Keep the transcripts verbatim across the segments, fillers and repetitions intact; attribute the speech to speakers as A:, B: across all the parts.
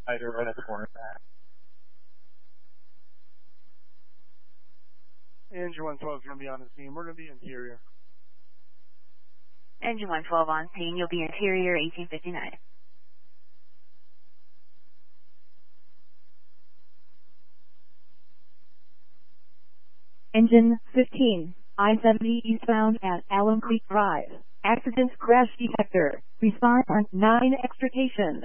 A: Spider right at the corner.
B: Engine one twelve is going to be on the scene. We're going to be interior.
C: Engine one twelve on scene. You'll be interior eighteen fifty-nine.
D: Engine fifteen, I seventy eastbound at Alum Creek Drive. Accident crash detector. Respond on nine extrication.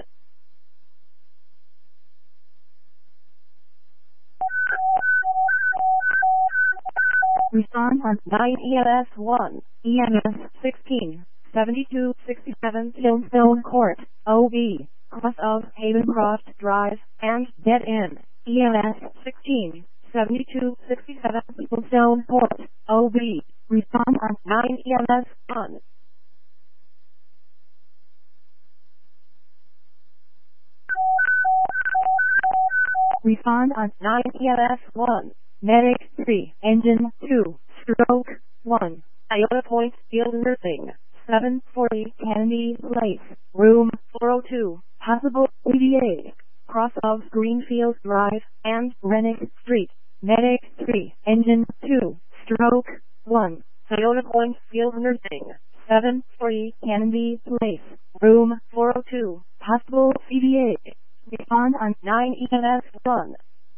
D: Respond on nine E M S one, E M S sixteen, seventy-two sixty-seven Hillstone Court, O B, cross of Havencroft Drive, and dead end. E M S sixteen, seventy-two sixty-seven Hillstone Court, O B, respond on nine E M S one. Respond on nine E M S one. Medic three, Engine two, Stroke one, Iota Point Field Nursing, seven forty Kennedy Place, Room four oh two, possible C V A, cross of Greenfield Drive and Rennick Street. Medic three, Engine two, Stroke one, Iota Point Field Nursing, seven forty Kennedy Place, Room four oh two, possible C V A. Respond on nine E M S one.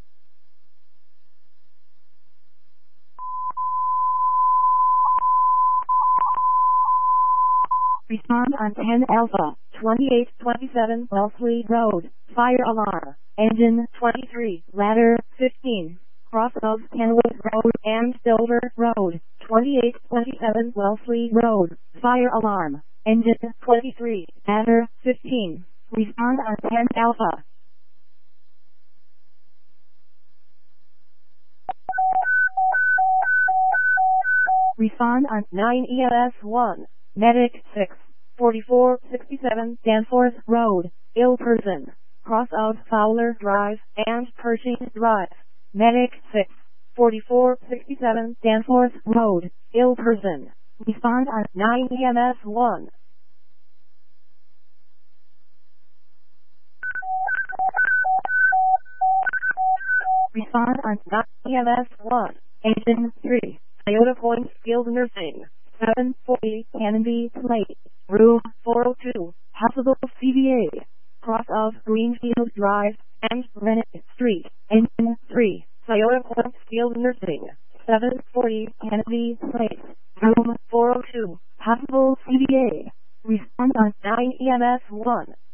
D: Respond on ten Alpha, twenty-eight twenty-seven Wellesley Road, fire alarm. Engine twenty-three, ladder fifteen, cross of Kenwood Road and Silver Road, twenty-eight twenty-seven Wellesley Road, fire alarm. Engine twenty-three, ladder fifteen, respond on ten Alpha. Respond on nine E M S one. Medic six, forty-four sixty-seven Danforth Road, ill person, cross of Fowler Drive and Pershing Drive. Medic six, forty-four sixty-seven Danforth Road, ill person. Respond on nine E M S one. Respond on nine E M S one. Engine three, Iota Point Field Nursing, seven forty Kennedy Place, Room four oh two, possible C V A, cross of Greenfield Drive and Rennick Street. Engine three, Iota Point Field Nursing, seven forty Kennedy Place, Room four oh two, possible C V A. Respond on nine E M S one.